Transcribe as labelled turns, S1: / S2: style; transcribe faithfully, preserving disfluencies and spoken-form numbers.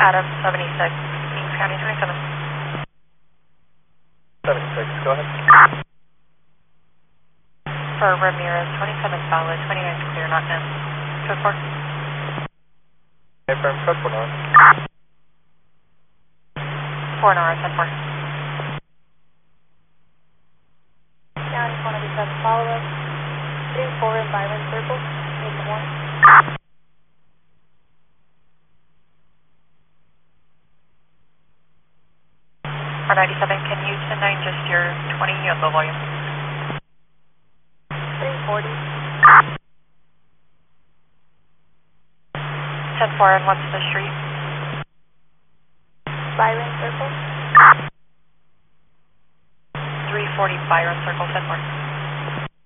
S1: Adam seventy-six, Kings County twenty-seven.
S2: seventy-six, go ahead.
S1: For Ramirez, twenty-seven solid, twenty-nine clear, not known. Code four.
S2: Affirm, code four Nora.
S1: four Nora, ten four.
S3: County one eighty-seven, follow us. three four in Byron Circle, eight one.
S1: R ninety-seven, can you send nine just your twenty on low volume?
S3: three forty.
S1: ten four, and what's the street?
S3: Byron Circle.
S1: three forty Byron Circle, ten four.